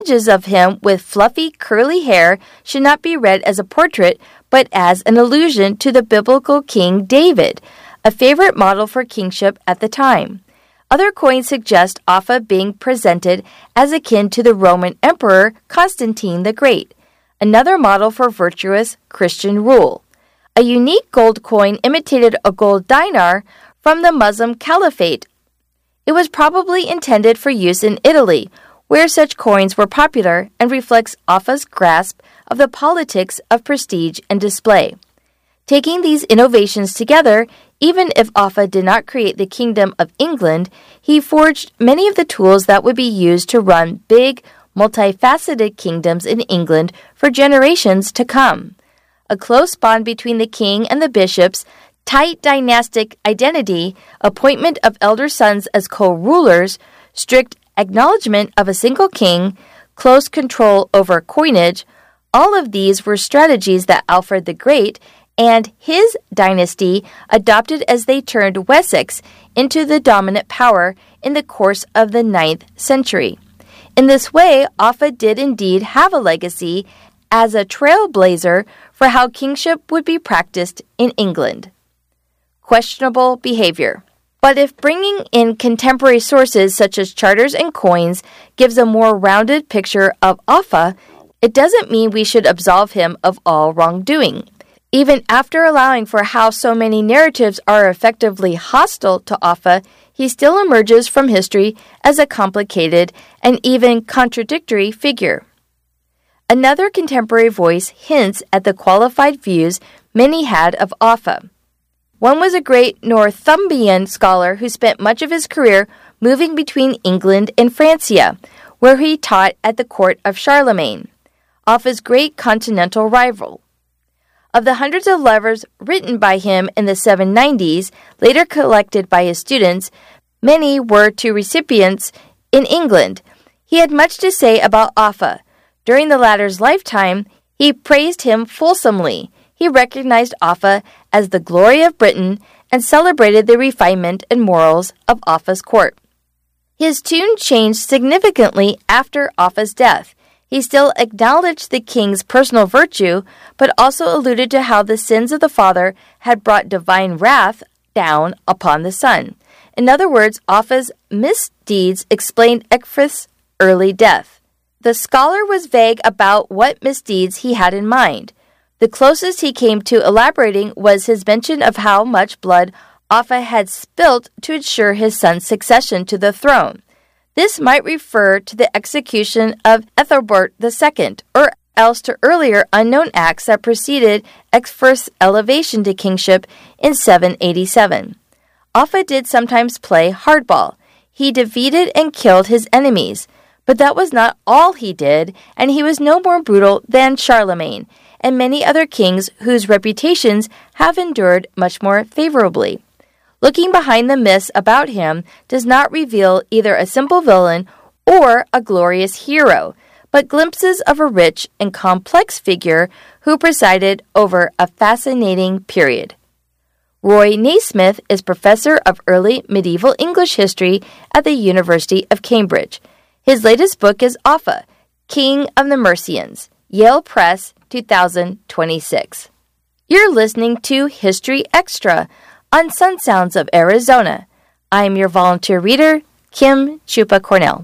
Images of him with fluffy, curly hair should not be read as a portrait, but as an allusion to the biblical King David, a favorite model for kingship at the time. Other coins suggest Offa being presented as akin to the Roman Emperor Constantine the Great, another model for virtuous Christian rule. A unique gold coin imitated a gold dinar from the Muslim Caliphate. It was probably intended for use in Italy, where such coins were popular, and reflects Offa's grasp of the politics of prestige and display. Taking these innovations together, even if Offa did not create the Kingdom of England, he forged many of the tools that would be used to run big, multifaceted kingdoms in England for generations to come. A close bond between the king and the bishops, tight dynastic identity, appointment of elder sons as co-rulers, strict acknowledgement of a single king, close control over coinage, all of these were strategies that Alfred the Great and his dynasty adopted as they turned Wessex into the dominant power in the course of the 9th century. In this way, Offa did indeed have a legacy as a trailblazer for how kingship would be practiced in England. Questionable behavior. But if bringing in contemporary sources such as charters and coins gives a more rounded picture of Offa, it doesn't mean we should absolve him of all wrongdoing. Even after allowing for how so many narratives are effectively hostile to Offa, he still emerges from history as a complicated and even contradictory figure. Another contemporary voice hints at the qualified views many had of Offa. One was a great Northumbrian scholar who spent much of his career moving between England and Francia, where he taught at the court of Charlemagne, Offa's great continental rival. Of the hundreds of letters written by him in the 790s, later collected by his students, many were to recipients in England. He had much to say about Offa. During the latter's lifetime, he praised him fulsomely. He recognized Offa as the glory of Britain and celebrated the refinement and morals of Offa's court. His tune changed significantly after Offa's death. He still acknowledged the king's personal virtue, but also alluded to how the sins of the father had brought divine wrath down upon the son. In other words, Offa's misdeeds explained Ecgfrith's early death. The scholar was vague about what misdeeds he had in mind. The closest he came to elaborating was his mention of how much blood Offa had spilt to ensure his son's succession to the throne. This might refer to the execution of Ethelbert II, or else to earlier unknown acts that preceded Ecgfrith's elevation to kingship in 787. Offa did sometimes play hardball. He defeated and killed his enemies, but that was not all he did, and he was no more brutal than Charlemagne and many other kings whose reputations have endured much more favorably. Looking behind the myths about him does not reveal either a simple villain or a glorious hero, but glimpses of a rich and complex figure who presided over a fascinating period. Roy Naismith is professor of early medieval English history at the University of Cambridge. His latest book is Offa, King of the Mercians, Yale Press, 2026. You're listening to History Extra on Sun Sounds of Arizona. I'm your volunteer reader, Kim Chupa Cornell.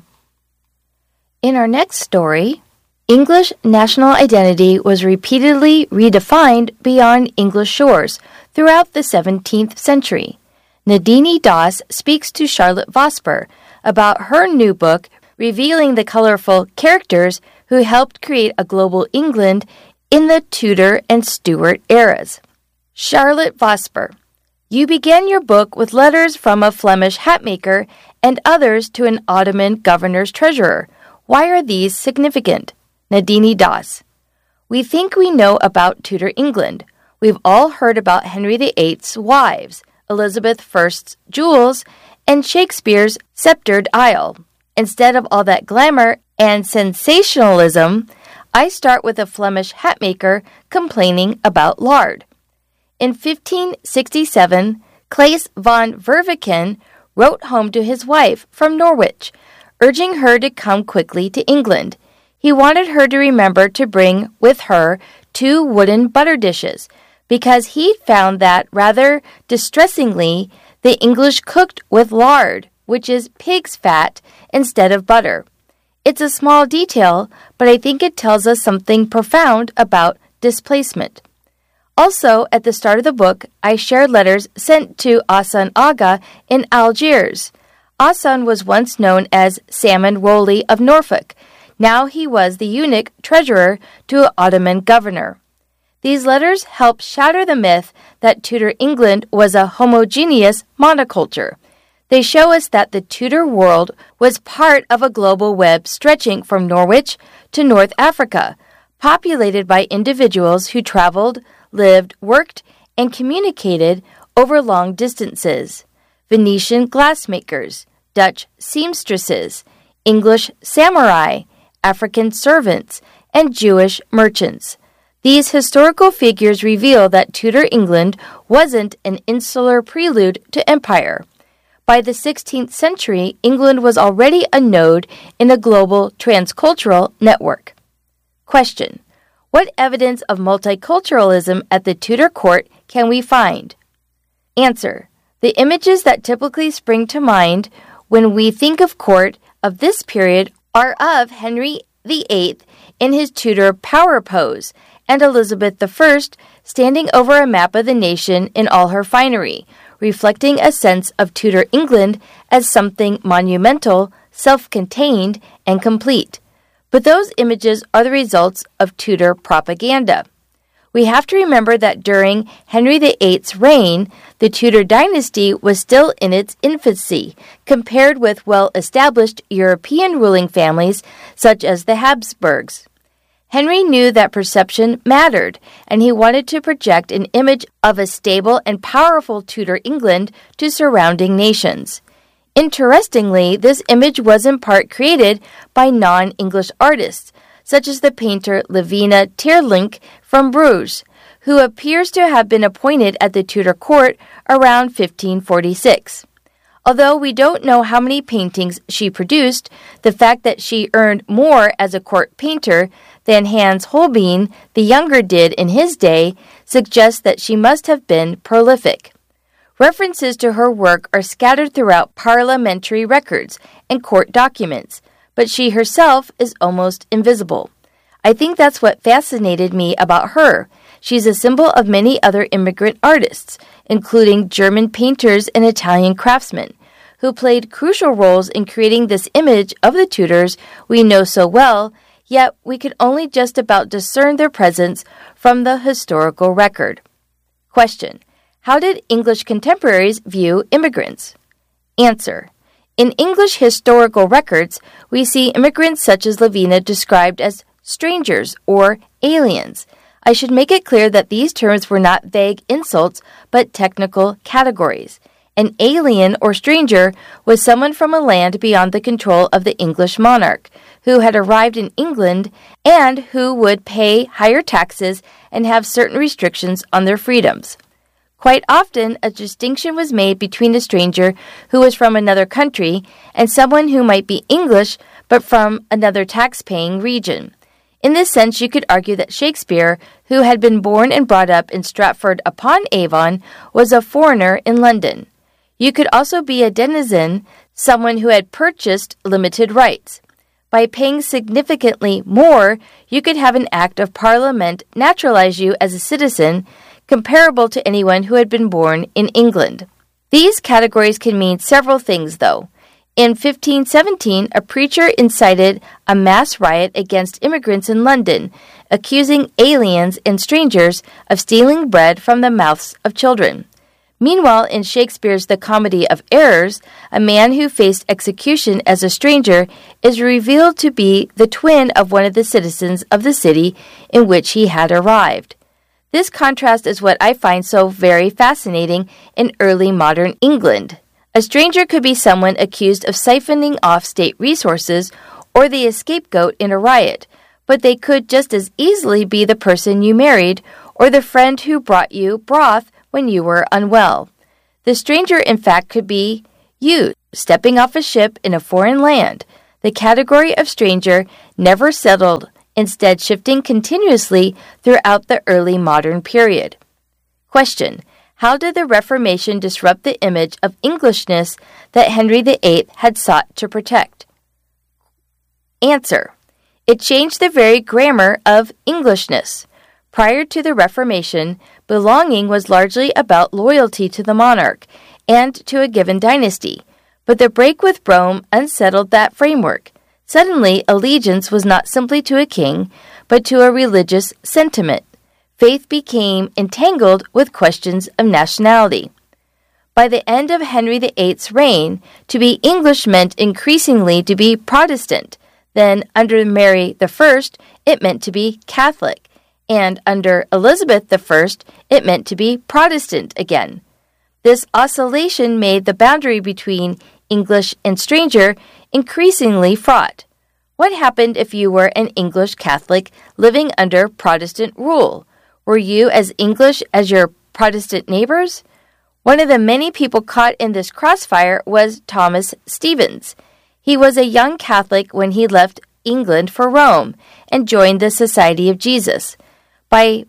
In our next story, English national identity was repeatedly redefined beyond English shores throughout the 17th century. Nadine Doss speaks to Charlotte Vosper about her new book revealing the colorful characters who helped create a global England in the Tudor and Stuart eras. Charlotte Vosper. You began your book with letters from a Flemish hatmaker and others to an Ottoman governor's treasurer. Why are these significant? Nadine Doss. We think we know about Tudor England. We've all heard about Henry VIII's wives, Elizabeth I's jewels, and Shakespeare's sceptred isle. Instead of all that glamour and sensationalism, I start with a Flemish hatmaker complaining about lard. In 1567, Claes van Verviken wrote home to his wife from Norwich, urging her to come quickly to England. He wanted her to remember to bring with her 2 wooden butter dishes, because he'd found that, rather distressingly, the English cooked with lard, which is pig's fat, instead of butter. It's a small detail, but I think it tells us something profound about displacement. Also, at the start of the book, I shared letters sent to Ahsan Aga in Algiers. Ahsan was once known as Salmon Rowley of Norfolk. Now he was the eunuch treasurer to an Ottoman governor. These letters help shatter the myth that Tudor England was a homogeneous monoculture. They show us that the Tudor world was part of a global web stretching from Norwich to North Africa, populated by individuals who traveled, lived, worked, and communicated over long distances. Venetian glassmakers, Dutch seamstresses, English samurai, African servants, and Jewish merchants. These historical figures reveal that Tudor England wasn't an insular prelude to empire. By the 16th century, England was already a node in a global transcultural network. Question: what evidence of multiculturalism at the Tudor court can we find? Answer: the images that typically spring to mind when we think of court of this period are of Henry VIII in his Tudor power pose and Elizabeth I standing over a map of the nation in all her finery, reflecting a sense of Tudor England as something monumental, self-contained, and complete. But those images are the results of Tudor propaganda. We have to remember that during Henry VIII's reign, the Tudor dynasty was still in its infancy, compared with well-established European ruling families such as the Habsburgs. Henry knew that perception mattered, and he wanted to project an image of a stable and powerful Tudor England to surrounding nations. Interestingly, this image was in part created by non-English artists, such as the painter Lavina Teirlinck from Bruges, who appears to have been appointed at the Tudor court around 1546. Although we don't know how many paintings she produced, the fact that she earned more as a court painter than Hans Holbein the Younger did in his day suggests that she must have been prolific. References to her work are scattered throughout parliamentary records and court documents, but she herself is almost invisible. I think that's what fascinated me about her. She's a symbol of many other immigrant artists, including German painters and Italian craftsmen, who played crucial roles in creating this image of the Tudors we know so well, yet we could only just about discern their presence from the historical record. Question: how did English contemporaries view immigrants? Answer: in English historical records, we see immigrants such as Lavina described as strangers or aliens. I should make it clear that these terms were not vague insults, but technical categories. An alien or stranger was someone from a land beyond the control of the English monarch, who had arrived in England and who would pay higher taxes and have certain restrictions on their freedoms. Quite often, a distinction was made between a stranger who was from another country and someone who might be English but from another tax-paying region. In this sense, you could argue that Shakespeare, who had been born and brought up in Stratford-upon-Avon, was a foreigner in London. You could also be a denizen, someone who had purchased limited rights. By paying significantly more, you could have an act of Parliament naturalize you as a citizen, comparable to anyone who had been born in England. These categories can mean several things, though. In 1517, a preacher incited a mass riot against immigrants in London, accusing aliens and strangers of stealing bread from the mouths of children. Meanwhile, in Shakespeare's The Comedy of Errors, a man who faced execution as a stranger is revealed to be the twin of one of the citizens of the city in which he had arrived. This contrast is what I find so very fascinating in early modern England. A stranger could be someone accused of siphoning off state resources or the scapegoat in a riot, but they could just as easily be the person you married or the friend who brought you broth when you were unwell. The stranger, in fact, could be you, stepping off a ship in a foreign land. The category of stranger never settled, instead shifting continuously throughout the early modern period. Question: how did the Reformation disrupt the image of Englishness that Henry VIII had sought to protect? Answer: it changed the very grammar of Englishness. Prior to the Reformation, belonging was largely about loyalty to the monarch and to a given dynasty, but the break with Rome unsettled that framework. Suddenly, allegiance was not simply to a king, but to a religious sentiment. Faith became entangled with questions of nationality. By the end of Henry VIII's reign, to be English meant increasingly to be Protestant. Then, under Mary I, it meant to be Catholic, and under Elizabeth I, it meant to be Protestant again. This oscillation made the boundary between English and stranger increasingly fraught. What happened if you were an English Catholic living under Protestant rule? Were you as English as your Protestant neighbors? One of the many people caught in this crossfire was Thomas Stevens. He was a young Catholic when he left England for Rome and joined the Society of Jesus. By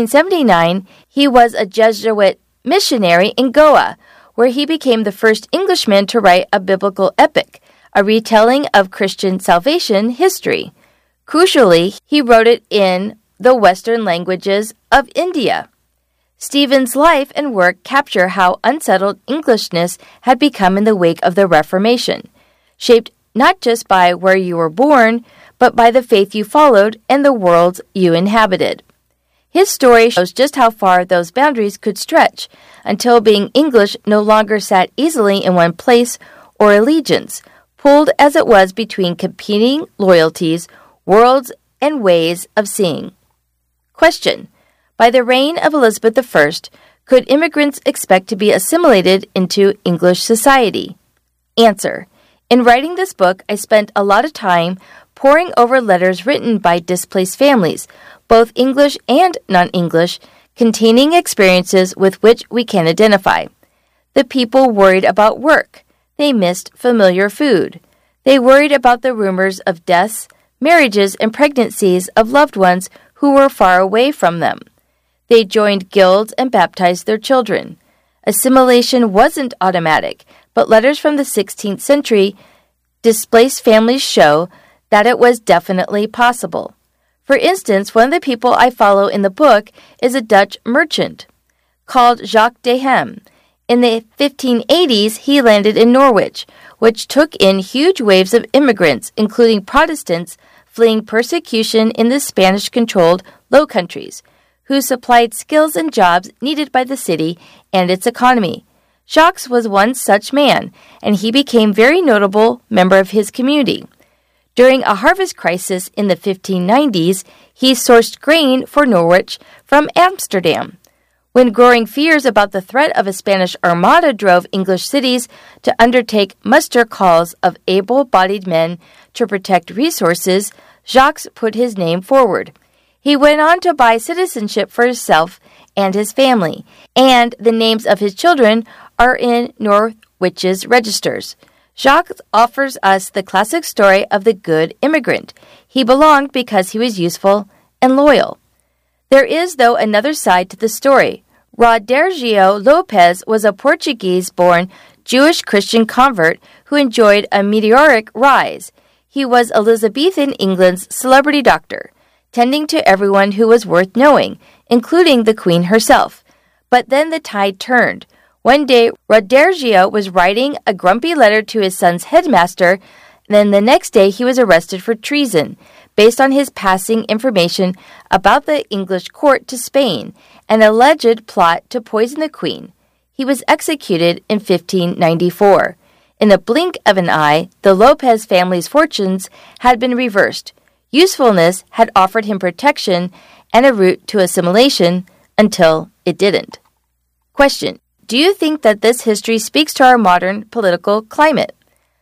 1579, he was a Jesuit missionary in Goa, where he became the first Englishman to write a biblical epic, a retelling of Christian salvation history. Crucially, he wrote it in the Western languages of India. Stephen's life and work capture how unsettled Englishness had become in the wake of the Reformation, shaped not just by where you were born, but by the faith you followed and the worlds you inhabited. His story shows just how far those boundaries could stretch, until being English no longer sat easily in one place or allegiance, pulled as it was between competing loyalties, worlds, and ways of seeing. Question: by the reign of Elizabeth I, could immigrants expect to be assimilated into English society? Answer: in writing this book, I spent a lot of time poring over letters written by displaced families, both English and non-English, containing experiences with which we can identify. The people worried about work. They missed familiar food. They worried about the rumors of deaths, marriages, and pregnancies of loved ones who were far away from them. They joined guilds and baptized their children. Assimilation wasn't automatic, but letters from the 16th century displaced families show that it was definitely possible. For instance, one of the people I follow in the book is a Dutch merchant called Jacques de Hem. In the 1580s, he landed in Norwich, which took in huge waves of immigrants, including Protestants fleeing persecution in the Spanish-controlled Low Countries, who supplied skills and jobs needed by the city and its economy. Jacques was one such man, and he became a very notable member of his community. During a harvest crisis in the 1590s, he sourced grain for Norwich from Amsterdam. When growing fears about the threat of a Spanish armada drove English cities to undertake muster calls of able-bodied men to protect resources, Jacques put his name forward. He went on to buy citizenship for himself and his family, and the names of his children are in Norwich's registers. Jacques offers us the classic story of the good immigrant. He belonged because he was useful and loyal. There is, though, another side to the story. Rodergio Lopes was a Portuguese-born Jewish Christian convert who enjoyed a meteoric rise. He was Elizabethan England's celebrity doctor, tending to everyone who was worth knowing, including the Queen herself. But then the tide turned. One day, Rodergio was writing a grumpy letter to his son's headmaster. Then the next day, he was arrested for treason, based on his passing information about the English court to Spain, an alleged plot to poison the Queen. He was executed in 1594. In the blink of an eye, the Lopez family's fortunes had been reversed. Usefulness had offered him protection and a route to assimilation until it didn't. Question: do you think that this history speaks to our modern political climate?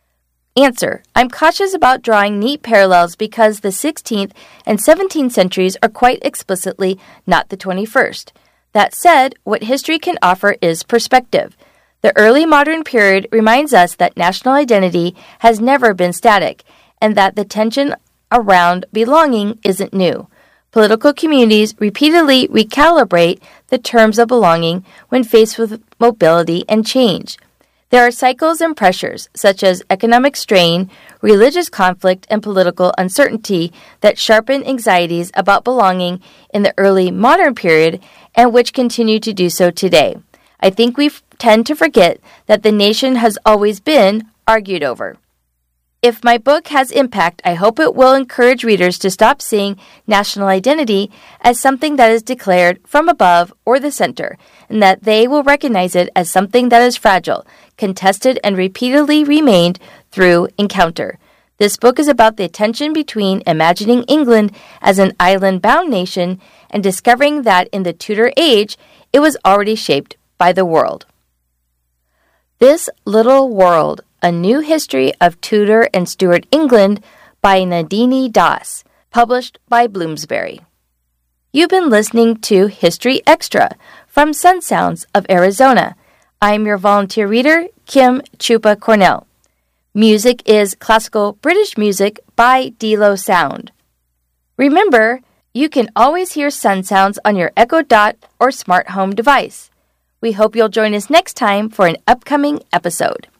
Answer: I'm cautious about drawing neat parallels because the 16th and 17th centuries are quite explicitly not the 21st. That said, what history can offer is perspective. The early modern period reminds us that national identity has never been static, and that the tension around belonging isn't new. Political communities repeatedly recalibrate the terms of belonging when faced with mobility and change. There are cycles and pressures, such as economic strain, religious conflict, and political uncertainty that sharpen anxieties about belonging in the early modern period and which continue to do so today. I think we tend to forget that the nation has always been argued over. If my book has impact, I hope it will encourage readers to stop seeing national identity as something that is declared from above or the center, and that they will recognize it as something that is fragile, contested, and repeatedly remained through encounter. This book is about the tension between imagining England as an island-bound nation and discovering that in the Tudor age, it was already shaped by the world. This Little World, A New History of Tudor and Stuart England by Nandini Das, published by Bloomsbury. You've been listening to History Extra from Sun Sounds of Arizona. I'm your volunteer reader, Kim Chupa Cornell. Music is classical British music by Delo Sound. Remember, you can always hear Sun Sounds on your Echo Dot or smart home device. We hope you'll join us next time for an upcoming episode.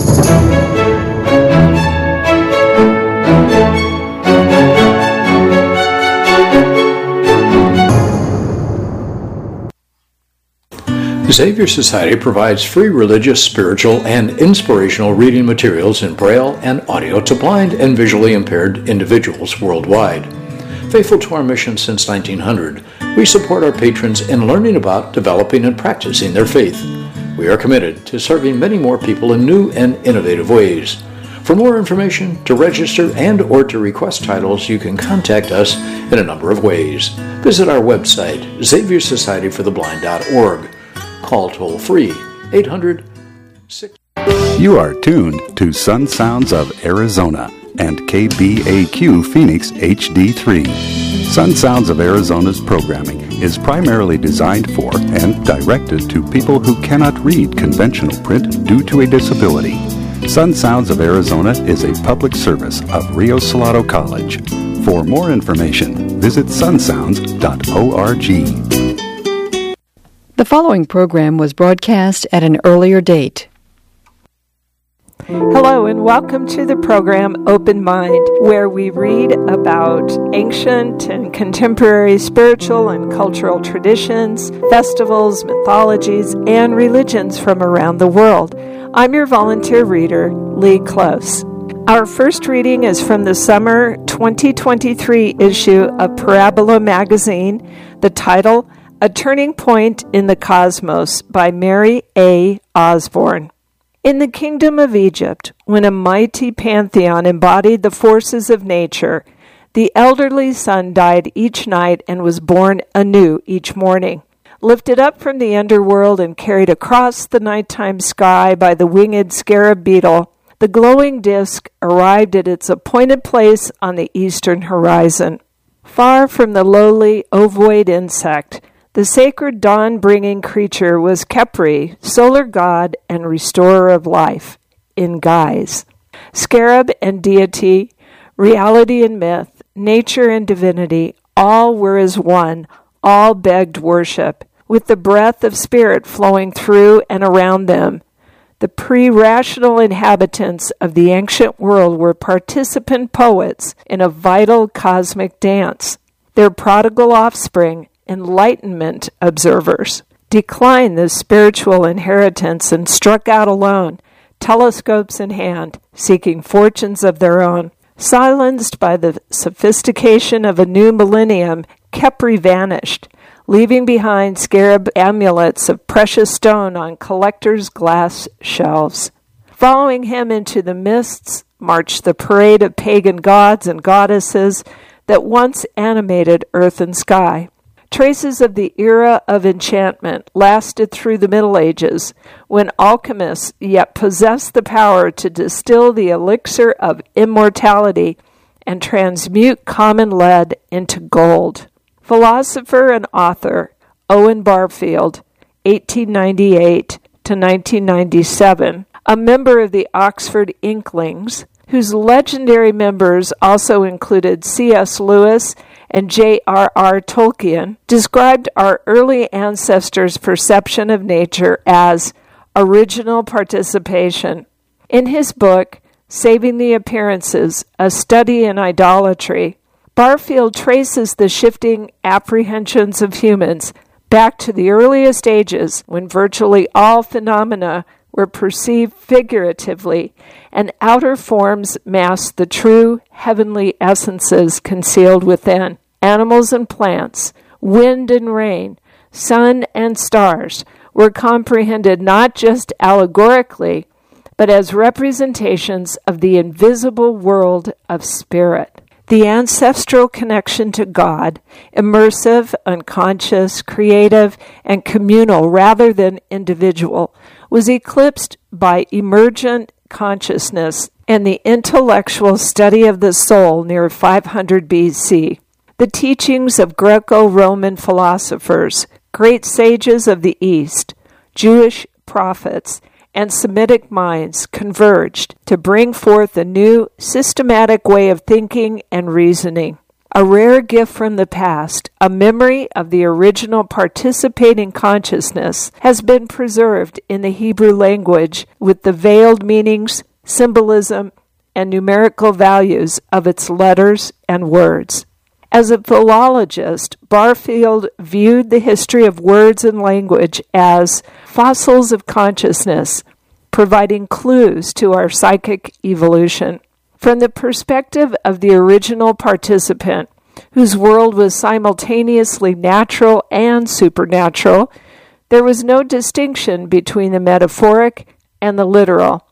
Xavier Society provides free religious, spiritual, and inspirational reading materials in Braille and audio to blind and visually impaired individuals worldwide. Faithful to our mission since 1900, we support our patrons in learning about, developing, and practicing their faith. We are committed to serving many more people in new and innovative ways. For more information, to register, and or to request titles, you can contact us in a number of ways. Visit our website, xaviersocietyfortheblind.org. Call toll-free 800-6... You are tuned to Sun Sounds of Arizona and KBAQ Phoenix HD3. Sun Sounds of Arizona's programming is primarily designed for and directed to people who cannot read conventional print due to a disability. Sun Sounds of Arizona is a public service of Rio Salado College. For more information, visit sunsounds.org. The following program was broadcast at an earlier date. Hello and welcome to the program Open Mind, where we read about ancient and contemporary spiritual and cultural traditions, festivals, mythologies, and religions from around the world. I'm your volunteer reader, Lee Close. Our first reading is from the summer 2023 issue of Parabola magazine. The title, A Turning Point in the Cosmos by Mary A. Osborne. In the kingdom of Egypt, when a mighty pantheon embodied the forces of nature, the elderly sun died each night and was born anew each morning. Lifted up from the underworld and carried across the nighttime sky by the winged scarab beetle, the glowing disk arrived at its appointed place on the eastern horizon. Far from the lowly ovoid insect, the sacred dawn-bringing creature was Khepri, solar god and restorer of life, in guise. Scarab and deity, reality and myth, nature and divinity, all were as one, all begged worship, with the breath of spirit flowing through and around them. The pre-rational inhabitants of the ancient world were participant poets in a vital cosmic dance. Their prodigal offspring, Enlightenment observers, declined this spiritual inheritance and struck out alone, telescopes in hand, seeking fortunes of their own. Silenced by the sophistication of a new millennium, Khepri vanished, leaving behind scarab amulets of precious stone on collectors' glass shelves. Following him into the mists marched the parade of pagan gods and goddesses that once animated earth and sky. Traces of the era of enchantment lasted through the Middle Ages, when alchemists yet possessed the power to distill the elixir of immortality and transmute common lead into gold. Philosopher and author Owen Barfield, 1898 to 1997, a member of the Oxford Inklings, whose legendary members also included C.S. Lewis and J.R.R. Tolkien, described our early ancestors' perception of nature as original participation. In his book, Saving the Appearances, A Study in Idolatry, Barfield traces the shifting apprehensions of humans back to the earliest ages when virtually all phenomena were perceived figuratively and outer forms masked the true heavenly essences concealed within. Animals and plants, wind and rain, sun and stars were comprehended not just allegorically, but as representations of the invisible world of spirit. The ancestral connection to God, immersive, unconscious, creative, and communal rather than individual, was eclipsed by emergent consciousness and the intellectual study of the soul near 500 BC. The teachings of Greco-Roman philosophers, great sages of the East, Jewish prophets, and Semitic minds converged to bring forth a new, systematic way of thinking and reasoning. A rare gift from the past, a memory of the original participating consciousness, has been preserved in the Hebrew language with the veiled meanings, symbolism, and numerical values of its letters and words. As a philologist, Barfield viewed the history of words and language as fossils of consciousness, providing clues to our psychic evolution. From the perspective of the original participant, whose world was simultaneously natural and supernatural, there was no distinction between the metaphoric and the literal.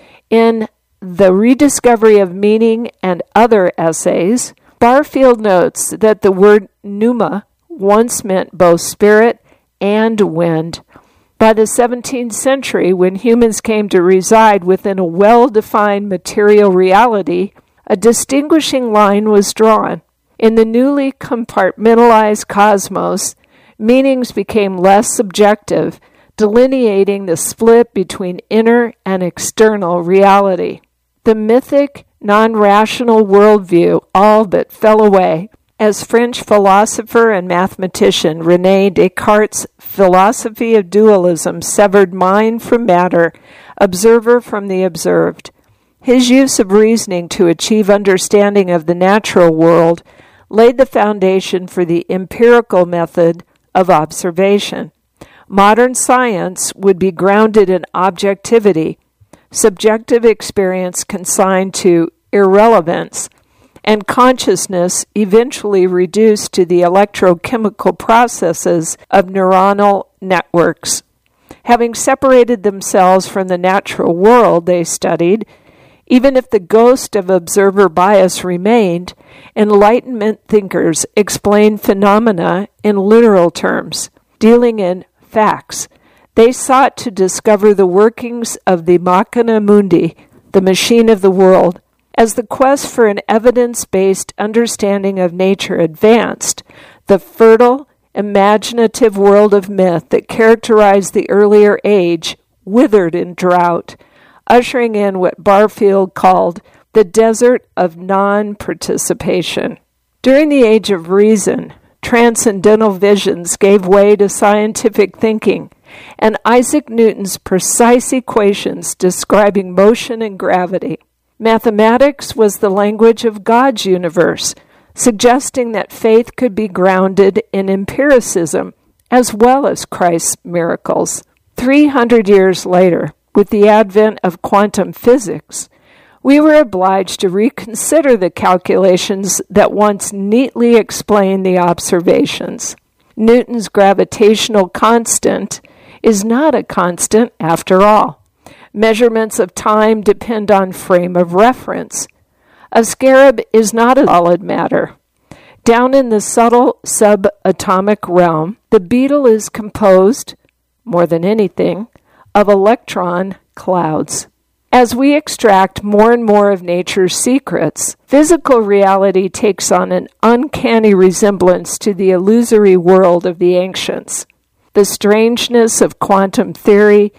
In The Rediscovery of Meaning and Other Essays, Barfield notes that the word pneuma once meant both spirit and wind. By the 17th century, when humans came to reside within a well-defined material reality, a distinguishing line was drawn. In the newly compartmentalized cosmos, meanings became less subjective, delineating the split between inner and external reality. The mythic, non-rational worldview all but fell away as French philosopher and mathematician René Descartes' philosophy of dualism severed mind from matter, observer from the observed. His use of reasoning to achieve understanding of the natural world laid the foundation for the empirical method of observation. Modern science would be grounded in objectivity, subjective experience consigned to irrelevance, and consciousness eventually reduced to the electrochemical processes of neuronal networks. Having separated themselves from the natural world they studied, even if the ghost of observer bias remained, Enlightenment thinkers explained phenomena in literal terms, dealing in facts. They sought to discover the workings of the machina mundi, the machine of the world. As the quest for an evidence-based understanding of nature advanced, the fertile, imaginative world of myth that characterized the earlier age withered in drought, ushering in what Barfield called the desert of non-participation. During the Age of Reason, transcendental visions gave way to scientific thinking, and Isaac Newton's precise equations describing motion and gravity. Mathematics was the language of God's universe, suggesting that faith could be grounded in empiricism as well as Christ's miracles. 300 years later, with the advent of quantum physics, we were obliged to reconsider the calculations that once neatly explained the observations. Newton's gravitational constant is not a constant after all. Measurements of time depend on frame of reference. A scarab is not a solid matter. Down in the subtle subatomic realm, the beetle is composed, more than anything, of electron clouds. As we extract more and more of nature's secrets, physical reality takes on an uncanny resemblance to the illusory world of the ancients. The strangeness of quantum theory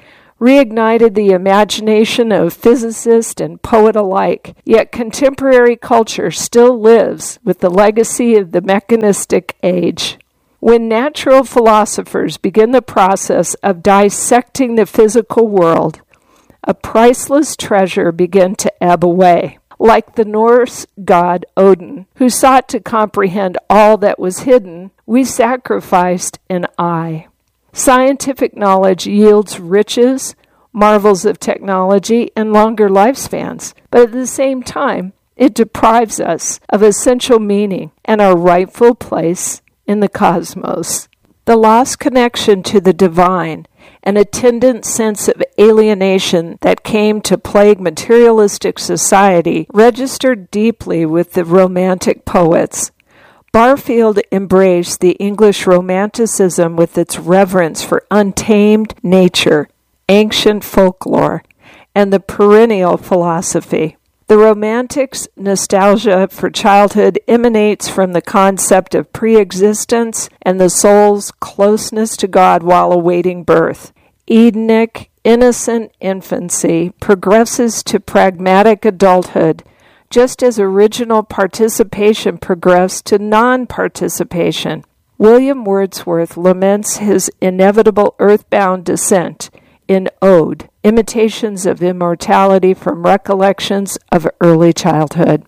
reignited the imagination of physicist and poet alike, yet contemporary culture still lives with the legacy of the mechanistic age. When natural philosophers begin the process of dissecting the physical world, a priceless treasure began to ebb away. Like the Norse god Odin, who sought to comprehend all that was hidden, we sacrificed an eye. Scientific knowledge yields riches, marvels of technology, and longer lifespans, but at the same time, it deprives us of essential meaning and our rightful place in the cosmos. The lost connection to the divine, an attendant sense of alienation that came to plague materialistic society, registered deeply with the Romantic poets. Barfield embraced the English Romanticism with its reverence for untamed nature, ancient folklore, and the perennial philosophy. The Romantics' nostalgia for childhood emanates from the concept of pre-existence and the soul's closeness to God while awaiting birth. Edenic, innocent infancy progresses to pragmatic adulthood, just as original participation progressed to non-participation. William Wordsworth laments his inevitable earthbound descent in Ode, Imitations of Immortality from Recollections of Early Childhood.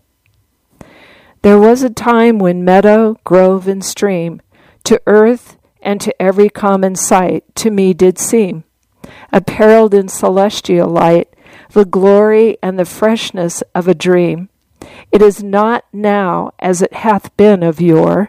There was a time when meadow, grove, and stream, to earth and to every common sight, to me did seem, apparelled in celestial light, the glory and the freshness of a dream. It is not now as it hath been of yore.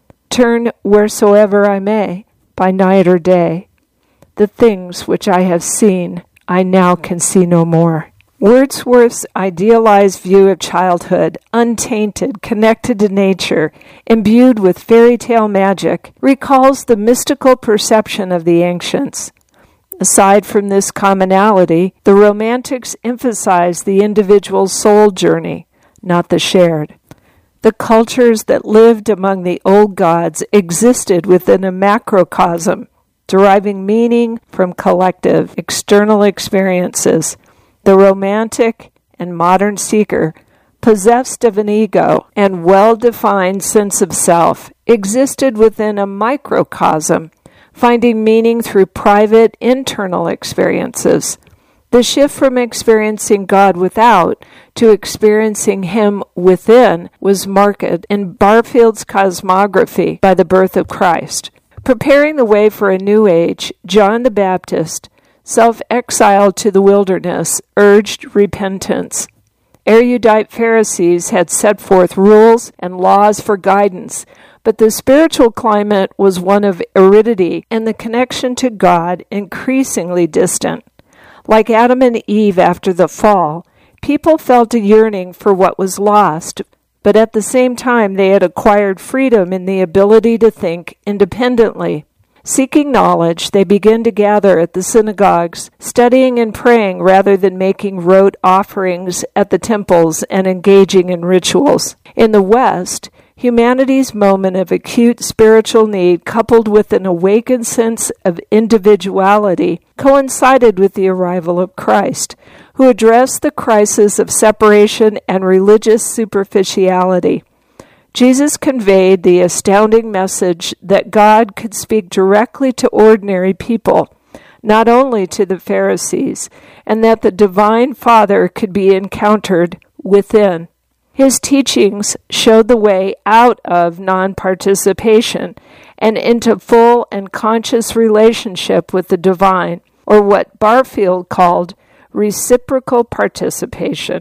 Turn wheresoever I may, by night or day, the things which I have seen, I now can see no more. Wordsworth's idealized view of childhood, untainted, connected to nature, imbued with fairy tale magic, recalls the mystical perception of the ancients. Aside from this commonality, the Romantics emphasized the individual's soul journey, not the shared. The cultures that lived among the old gods existed within a macrocosm, deriving meaning from collective, external experiences. The Romantic and modern seeker, possessed of an ego and well-defined sense of self, existed within a microcosm, finding meaning through private, internal experiences. The shift from experiencing God without to experiencing Him within was marked in Barfield's cosmography by the birth of Christ. Preparing the way for a new age, John the Baptist, self-exiled to the wilderness, urged repentance. Erudite Pharisees had set forth rules and laws for guidance, but the spiritual climate was one of aridity and the connection to God increasingly distant. Like Adam and Eve after the fall, people felt a yearning for what was lost, but at the same time they had acquired freedom in the ability to think independently. Seeking knowledge, they began to gather at the synagogues, studying and praying rather than making rote offerings at the temples and engaging in rituals. In the West, humanity's moment of acute spiritual need, coupled with an awakened sense of individuality, coincided with the arrival of Christ, who addressed the crisis of separation and religious superficiality. Jesus conveyed the astounding message that God could speak directly to ordinary people, not only to the Pharisees, and that the divine Father could be encountered within. His teachings showed the way out of non-participation and into full and conscious relationship with the divine, or what Barfield called reciprocal participation.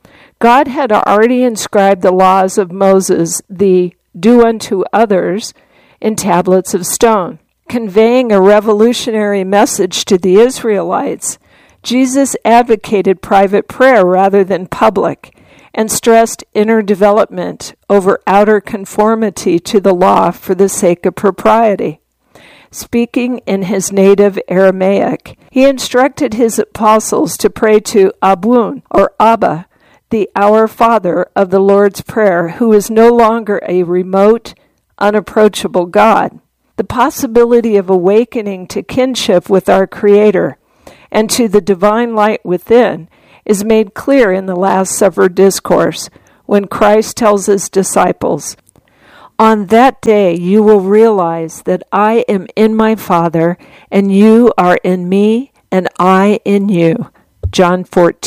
God had already inscribed the laws of Moses, the do unto others, in tablets of stone. Conveying a revolutionary message to the Israelites, Jesus advocated private prayer rather than public, and stressed inner development over outer conformity to the law for the sake of propriety. Speaking in his native Aramaic, he instructed his apostles to pray to Abun, or Abba, the Our Father of the Lord's Prayer, who is no longer a remote, unapproachable God. The possibility of awakening to kinship with our Creator and to the divine light within is made clear in the Last Supper discourse when Christ tells his disciples, "On that day you will realize that I am in my Father, and you are in me, and I in you." John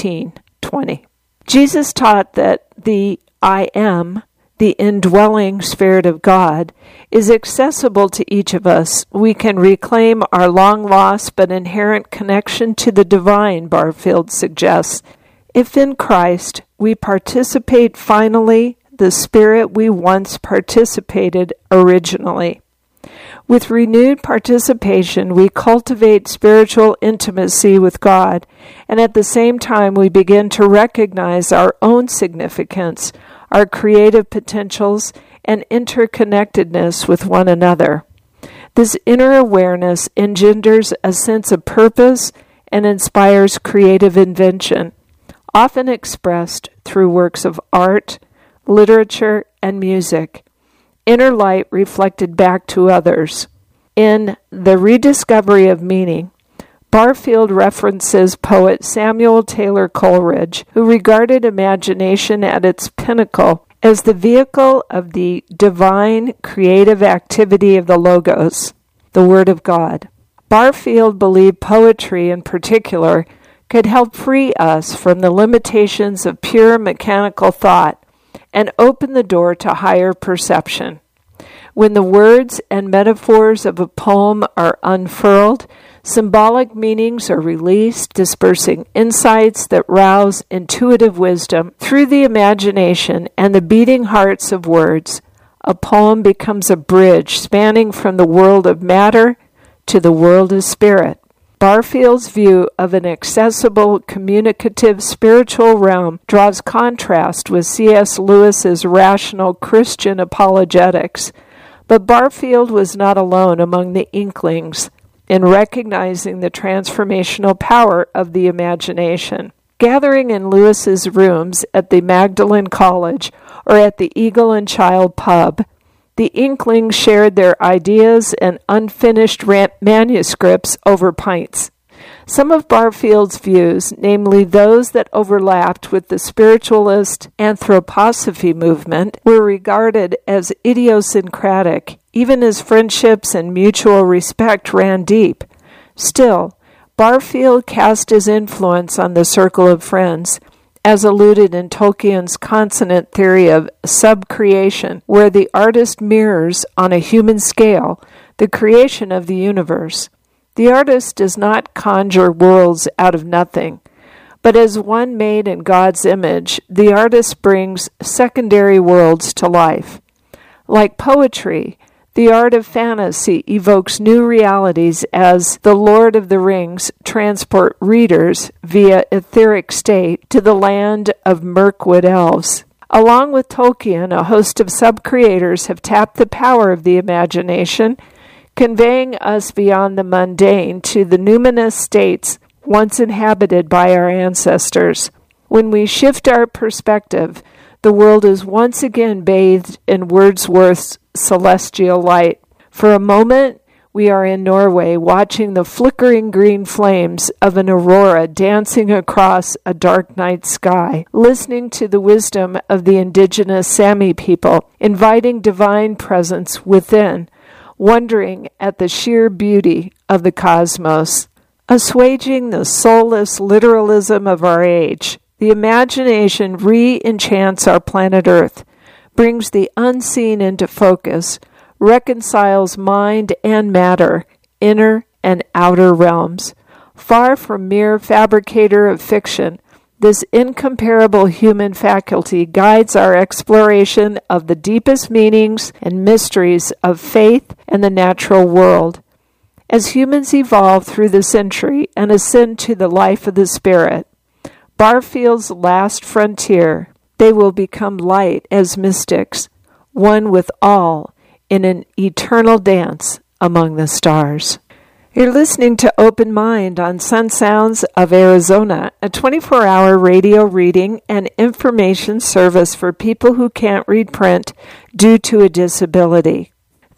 14:20. Jesus taught that the I am, the indwelling Spirit of God, is accessible to each of us. We can reclaim our long-lost but inherent connection to the divine, Barfield suggests. If in Christ we participate finally the Spirit we once participated originally. With renewed participation, we cultivate spiritual intimacy with God, and at the same time we begin to recognize our own significance, our creative potentials, and interconnectedness with one another. This inner awareness engenders a sense of purpose and inspires creative invention, often expressed through works of art, literature, and music. Inner light reflected back to others. In The Rediscovery of Meaning, Barfield references poet Samuel Taylor Coleridge, who regarded imagination at its pinnacle as the vehicle of the divine creative activity of the Logos, the Word of God. Barfield believed poetry in particular could help free us from the limitations of pure mechanical thought and open the door to higher perception. When the words and metaphors of a poem are unfurled, symbolic meanings are released, dispersing insights that rouse intuitive wisdom through the imagination and the beating hearts of words. A poem becomes a bridge spanning from the world of matter to the world of spirit. Barfield's view of an accessible, communicative spiritual realm draws contrast with C.S. Lewis's rational Christian apologetics. But Barfield was not alone among the inklings in recognizing the transformational power of the imagination. Gathering in Lewis's rooms at the Magdalen College or at the Eagle and Child pub, the inklings shared their ideas and unfinished manuscripts over pints. Some of Barfield's views, namely those that overlapped with the spiritualist anthroposophy movement, were regarded as idiosyncratic, even as friendships and mutual respect ran deep. Still, Barfield cast his influence on the circle of friends, as alluded in Tolkien's consonant theory of subcreation, where the artist mirrors, on a human scale, the creation of the universe. The artist does not conjure worlds out of nothing, but as one made in God's image, the artist brings secondary worlds to life. Like poetry, the art of fantasy evokes new realities as The Lord of the Rings transport readers via etheric state to the land of Mirkwood elves. Along with Tolkien, a host of sub-creators have tapped the power of the imagination, conveying us beyond the mundane to the numinous states once inhabited by our ancestors. When we shift our perspective, the world is once again bathed in Wordsworth's celestial light. For a moment, we are in Norway watching the flickering green flames of an aurora dancing across a dark night sky, listening to the wisdom of the indigenous Sami people, inviting divine presence within, wondering at the sheer beauty of the cosmos. Assuaging the soulless literalism of our age, the imagination re-enchants our planet Earth, brings the unseen into focus, reconciles mind and matter, inner and outer realms. Far from mere fabricator of fiction, this incomparable human faculty guides our exploration of the deepest meanings and mysteries of faith and the natural world. As humans evolve through the century and ascend to the life of the Spirit, Barfield's last frontier, they will become light as mystics, one with all in an eternal dance among the stars. You're listening to Open Mind on Sun Sounds of Arizona, a 24-hour radio reading and information service for people who can't read print due to a disability.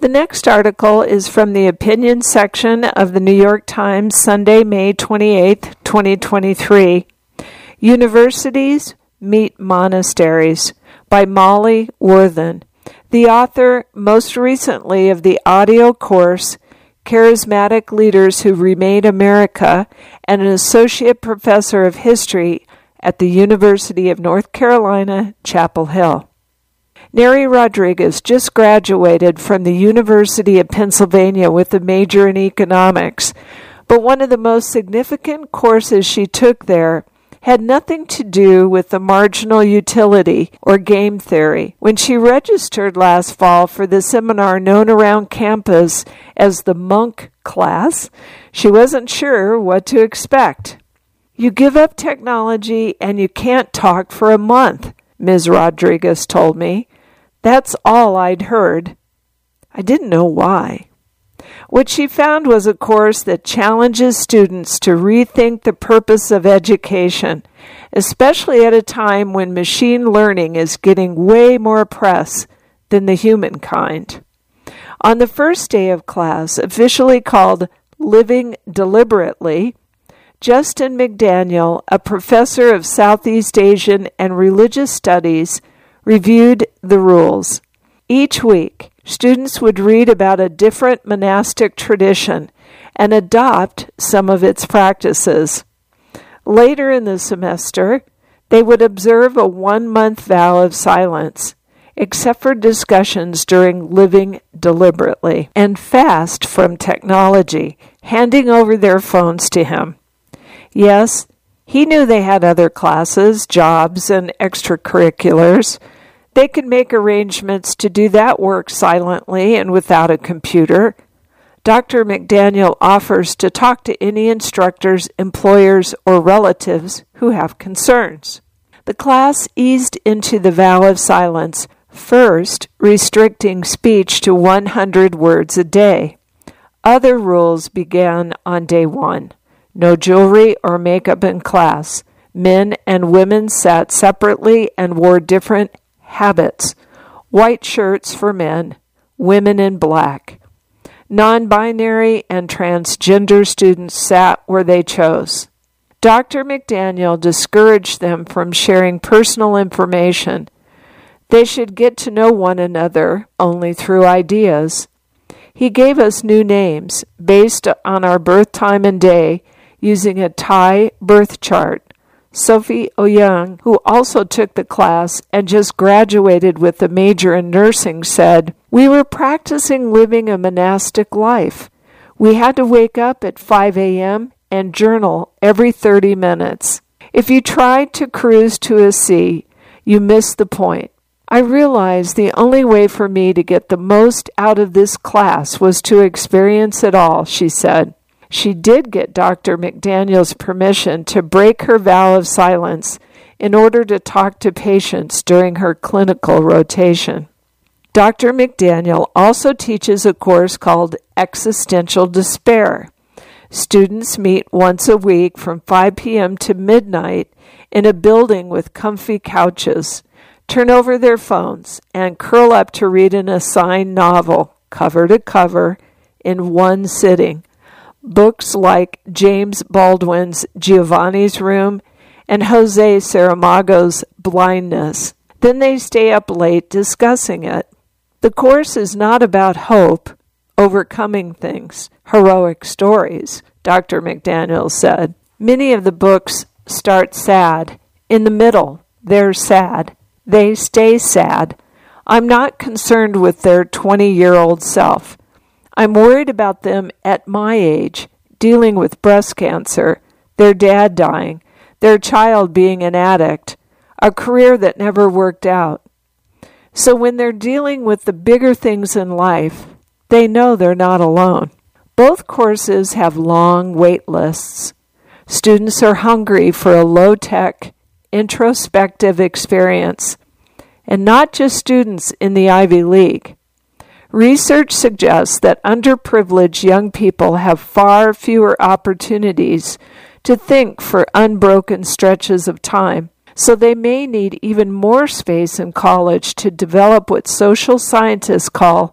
The next article is from the opinion section of the New York Times, Sunday, May 28, 2023. Universities Meet Monasteries by Molly Worthen, the author most recently of the audio course Charismatic Leaders Who Remade America and an associate professor of history at the University of North Carolina, Chapel Hill. Neri Rodriguez just graduated from the University of Pennsylvania with a major in economics, but one of the most significant courses she took there had nothing to do with the marginal utility or game theory. When she registered last fall for the seminar known around campus as the Monk class, she wasn't sure what to expect. "You give up technology and you can't talk for a month," Ms. Rodriguez told me. That's all I'd heard. I didn't know why. What she found was a course that challenges students to rethink the purpose of education, especially at a time when machine learning is getting way more press than the human kind. On the first day of class, officially called Living Deliberately, Justin McDaniel, a professor of Southeast Asian and religious studies, reviewed the rules. Each week, students would read about a different monastic tradition and adopt some of its practices. Later in the semester, they would observe a 1-month vow of silence, except for discussions during Living Deliberately, and fast from technology, handing over their phones to him. Yes, he knew they had other classes, jobs, and extracurriculars. They could make arrangements to do that work silently and without a computer. Dr. McDaniel offers to talk to any instructors, employers, or relatives who have concerns. The class eased into the vow of silence, first restricting speech to 100 words a day. Other rules began on day 1. No jewelry or makeup in class. Men and women sat separately and wore different habits. White shirts for men, women in black. Non-binary and transgender students sat where they chose. Dr. McDaniel discouraged them from sharing personal information. They should get to know one another only through ideas. He gave us new names based on our birth time and day using a Thai birth chart. Sophie Ouyang, who also took the class and just graduated with a major in nursing, said, "We were practicing living a monastic life. We had to wake up at 5 a.m. and journal every 30 minutes. If you tried to cruise to a sea, you missed the point. I realized the only way for me to get the most out of this class was to experience it all," she said. She did get Dr. McDaniel's permission to break her vow of silence in order to talk to patients during her clinical rotation. Dr. McDaniel also teaches a course called Existential Despair. Students meet once a week from 5 p.m. to midnight in a building with comfy couches, turn over their phones, and curl up to read an assigned novel, cover to cover, in one sitting. Books like James Baldwin's Giovanni's Room and Jose Saramago's Blindness. Then they stay up late discussing it. The course is not about hope, overcoming things, heroic stories, Dr. McDaniel said. Many of the books start sad. In the middle, they're sad. They stay sad. I'm not concerned with their 20-year-old self. I'm worried about them at my age, dealing with breast cancer, their dad dying, their child being an addict, a career that never worked out. So when they're dealing with the bigger things in life, they know they're not alone. Both courses have long wait lists. Students are hungry for a low-tech, introspective experience, and not just students in the Ivy League. Research suggests that underprivileged young people have far fewer opportunities to think for unbroken stretches of time, so they may need even more space in college to develop what social scientists call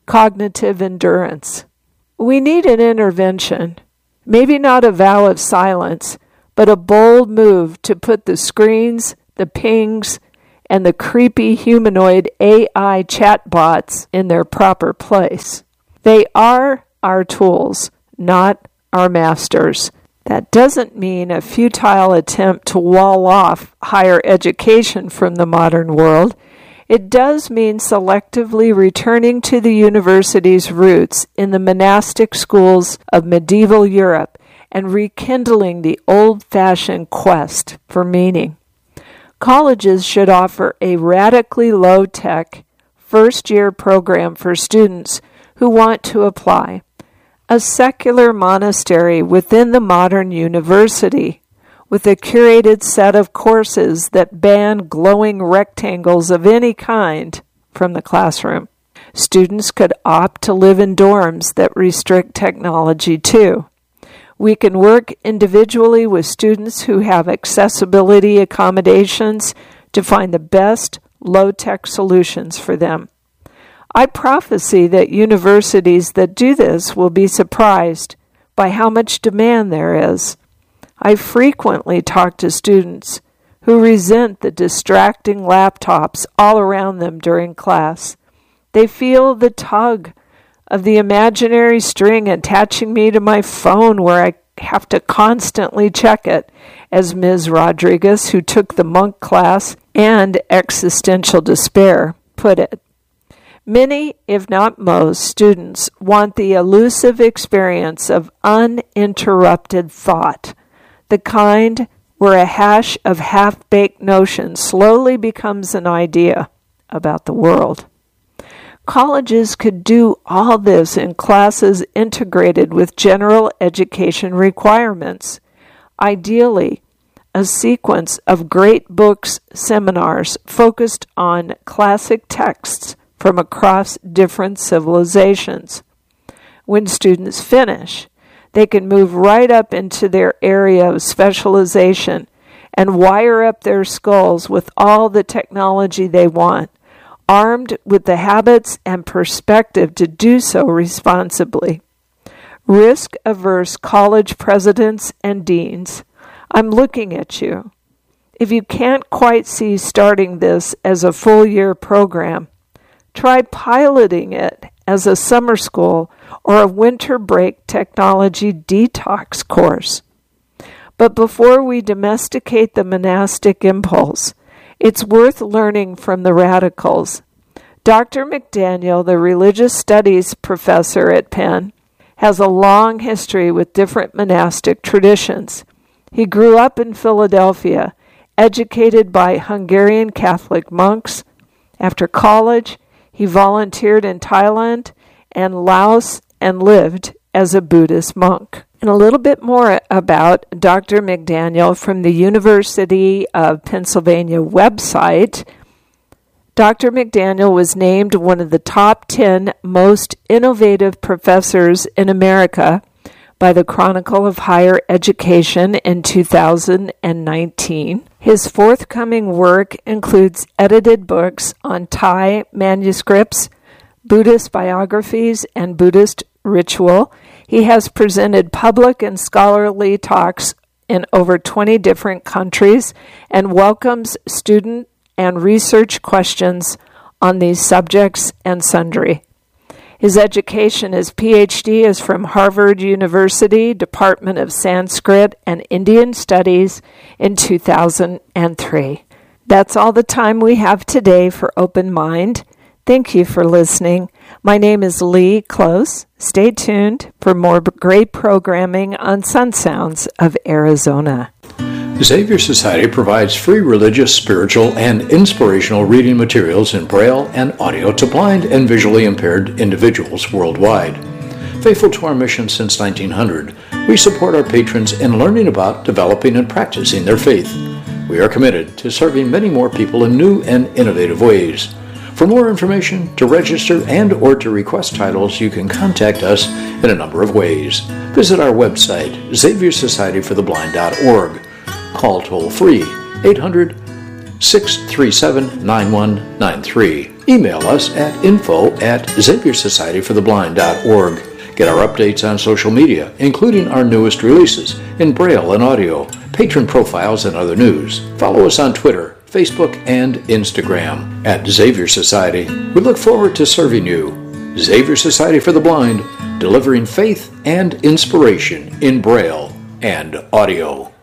cognitive endurance. We need an intervention, maybe not a vow of silence, but a bold move to put the screens, the pings, and the creepy humanoid AI chatbots in their proper place. They are our tools, not our masters. That doesn't mean a futile attempt to wall off higher education from the modern world. It does mean selectively returning to the university's roots in the monastic schools of medieval Europe and rekindling the old-fashioned quest for meaning. Colleges should offer a radically low-tech, first-year program for students who want to apply. A secular monastery within the modern university, with a curated set of courses that ban glowing rectangles of any kind from the classroom. Students could opt to live in dorms that restrict technology too. We can work individually with students who have accessibility accommodations to find the best low-tech solutions for them. I prophesy that universities that do this will be surprised by how much demand there is. I frequently talk to students who resent the distracting laptops all around them during class. They feel the tug of the imaginary string attaching me to my phone where I have to constantly check it, as Ms. Rodriguez, who took the monk class and existential despair, put it. Many, if not most, students want the elusive experience of uninterrupted thought, the kind where a hash of half-baked notions slowly becomes an idea about the world. Colleges could do all this in classes integrated with general education requirements. Ideally, a sequence of great books seminars focused on classic texts from across different civilizations. When students finish, they can move right up into their area of specialization and wire up their skulls with all the technology they want, armed with the habits and perspective to do so responsibly. Risk-averse college presidents and deans, I'm looking at you. If you can't quite see starting this as a full-year program, try piloting it as a summer school or a winter break technology detox course. But before we domesticate the monastic impulse, it's worth learning from the radicals. Dr. McDaniel, the religious studies professor at Penn, has a long history with different monastic traditions. He grew up in Philadelphia, educated by Hungarian Catholic monks. After college, he volunteered in Thailand and Laos and lived as a Buddhist monk. And a little bit more about Dr. McDaniel from the University of Pennsylvania website. Dr. McDaniel was named one of the top 10 most innovative professors in America by the Chronicle of Higher Education in 2019. His forthcoming work includes edited books on Thai manuscripts, Buddhist biographies, and Buddhist ritual. He has presented public and scholarly talks in over 20 different countries and welcomes student and research questions on these subjects and sundry. His education, his PhD, is from Harvard University, Department of Sanskrit and Indian Studies in 2003. That's all the time we have today for Open Mind. Thank you for listening. My name is Lee Close. Stay tuned for more great programming on Sun Sounds of Arizona. Xavier Society provides free religious, spiritual, and inspirational reading materials in Braille and audio to blind and visually impaired individuals worldwide. Faithful to our mission since 1900, we support our patrons in learning about, developing, and practicing their faith. We are committed to serving many more people in new and innovative ways. For more information, to register and or to request titles, you can contact us in a number of ways. Visit our website, XavierSocietyForTheBlind.org. Call toll-free 800-637-9193. Email us at info@xaviersocietyfortheblind.org. Get our updates on social media, including our newest releases in Braille and audio, patron profiles, and other news. Follow us on Twitter, Facebook, and Instagram at Xavier Society. We look forward to serving you. Xavier Society for the Blind, delivering faith and inspiration in Braille and audio.